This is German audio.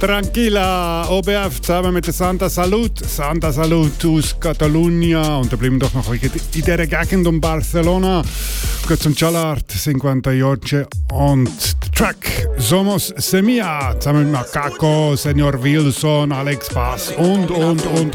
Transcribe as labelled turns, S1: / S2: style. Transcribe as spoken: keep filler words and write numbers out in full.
S1: Tranquila, O B F zusammen mit der Santa Salud. Santa Salud aus Catalunya. Und da bleiben wir doch noch in dieser Gegend um Barcelona. Geht zum Chalart, cinquanta Jorge. Und der Track Somos Semilla. Zusammen mit Macaco, Senor Wilson, Alex Bass und, und, und.